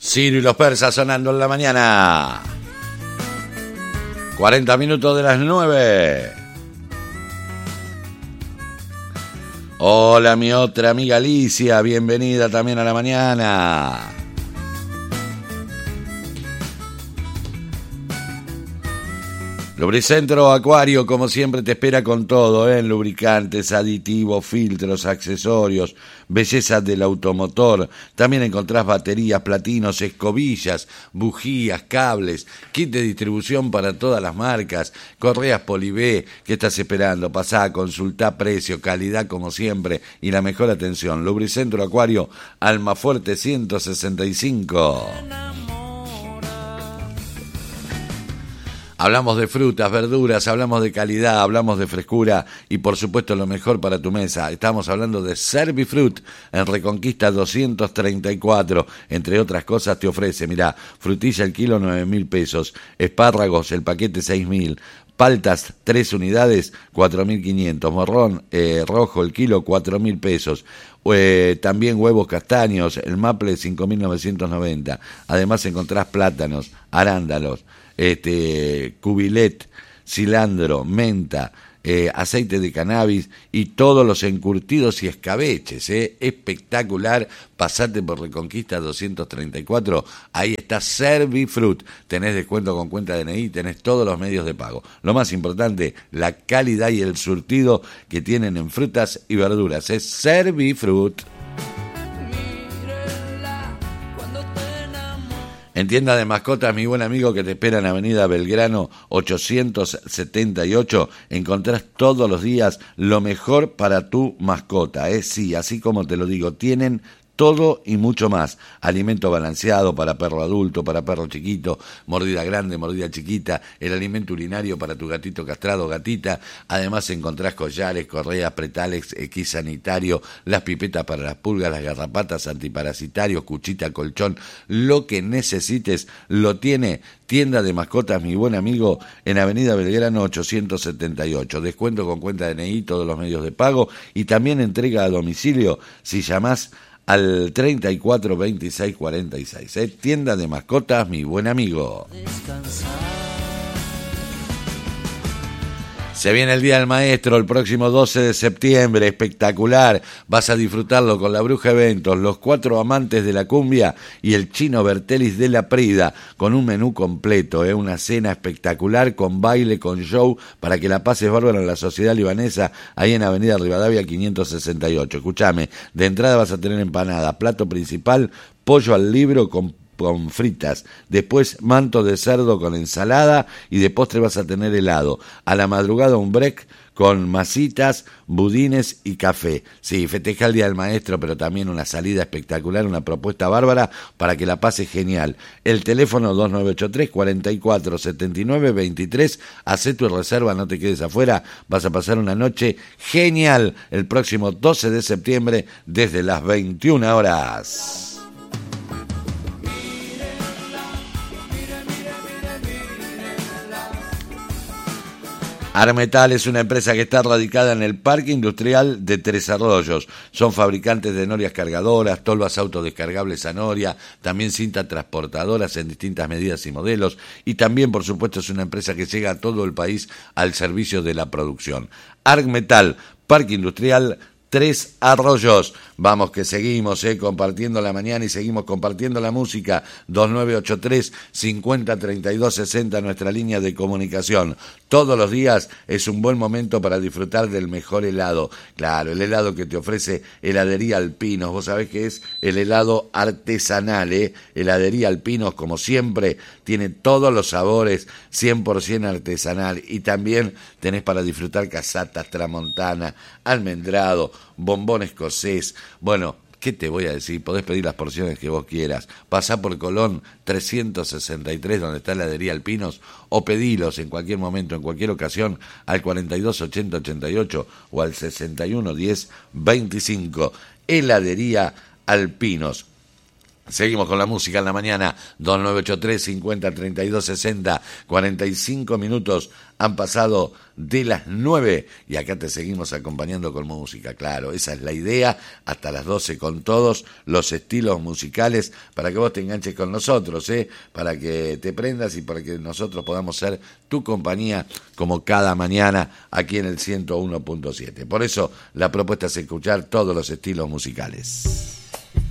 Ciro y los persas sonando en la mañana. 40 minutos de las 9. Hola, mi otra amiga Alicia, bienvenida también a la mañana. Lubricentro Acuario, como siempre, te espera con todo, ¿eh? Lubricantes, aditivos, filtros, accesorios, belleza del automotor. También encontrás baterías, platinos, escobillas, bujías, cables, kit de distribución para todas las marcas, correas Polibé. ¿Qué estás esperando? Pasá, consultá precio, calidad como siempre y la mejor atención. Lubricentro Acuario, Almafuerte 165. Hablamos de frutas, verduras, hablamos de calidad, hablamos de frescura y por supuesto lo mejor para tu mesa. Estamos hablando de Servifruit en Reconquista 234. Entre otras cosas te ofrece, mirá, frutilla el kilo 9.000 pesos, espárragos el paquete 6.000, paltas 3 unidades 4.500, morrón rojo el kilo 4.000 pesos. También huevos castaños, el maple 5.990. Además encontrás plátanos, arándanos, cubilet, cilantro, menta, aceite de cannabis y todos los encurtidos y escabeches, espectacular. Pasate por Reconquista 234, ahí está Servifruit, tenés descuento con cuenta DNI, tenés todos los medios de pago. Lo más importante, la calidad y el surtido que tienen en frutas y verduras, es Servifruit. En tienda de mascotas, mi buen amigo que te espera en Avenida Belgrano 878, encontrás todos los días lo mejor para tu mascota. Sí, así como te lo digo, tienen todo y mucho más. Alimento balanceado para perro adulto, para perro chiquito, mordida grande, mordida chiquita, el alimento urinario para tu gatito castrado o gatita. Además encontrás collares, correas, pretales, equis sanitario, las pipetas para las pulgas, las garrapatas, antiparasitarios, cuchita, colchón, lo que necesites lo tiene Tienda de Mascotas, mi buen amigo, en Avenida Belgrano 878. Descuento con cuenta DNI, todos los medios de pago y también entrega a domicilio si llamás al 34 26 46. Tienda de Mascotas, mi buen amigo. Se viene el Día del Maestro el próximo 12 de septiembre, espectacular. Vas a disfrutarlo con la Bruja Eventos, los 4 amantes de la cumbia y el Chino Bertelis de la Prida, con un menú completo, una cena espectacular con baile, con show, para que la pases bárbaro en la Sociedad Libanesa, ahí en Avenida Rivadavia 568. Escuchame, de entrada vas a tener empanada, plato principal, pollo al libro con fritas, después manto de cerdo con ensalada y de postre vas a tener helado. A la madrugada un break con masitas, budines y café. Sí, festeja el Día del Maestro, pero también una salida espectacular, una propuesta bárbara para que la pases genial. El teléfono 2983 44 79 23. Hacé tu reserva, no te quedes afuera. Vas a pasar una noche genial el próximo 12 de septiembre desde las 21 horas. Armetal es una empresa que está radicada en el Parque Industrial de Tres Arroyos. Son fabricantes de norias cargadoras, tolvas autodescargables a noria, también cintas transportadoras en distintas medidas y modelos. Y también, por supuesto, es una empresa que llega a todo el país al servicio de la producción. Armetal, Parque Industrial Tres Arroyos. Vamos que seguimos compartiendo la mañana y seguimos compartiendo la música. 2983 50 32 60, nuestra línea de comunicación. Todos los días es un buen momento para disfrutar del mejor helado. Claro, el helado que te ofrece Heladería Alpinos. Vos sabés que es el helado artesanal, Heladería Alpinos, como siempre, tiene todos los sabores, 100% artesanal. Y también tenés para disfrutar casatas, tramontana, almendrado, bombón escocés. Bueno, ¿qué te voy a decir? Podés pedir las porciones que vos quieras. Pasá por Colón 363, donde está la Heladería Alpinos, o pedilos en cualquier momento, en cualquier ocasión, al 42 80 88 o al 61 10 25. Heladería Alpinos. Seguimos con la música en la mañana, 2983 50 32 60, 45 minutos han pasado de las 9 y acá te seguimos acompañando con música, claro, esa es la idea, hasta las 12 con todos los estilos musicales para que vos te enganches con nosotros, para que te prendas y para que nosotros podamos ser tu compañía como cada mañana aquí en el 101.7. Por eso la propuesta es escuchar todos los estilos musicales.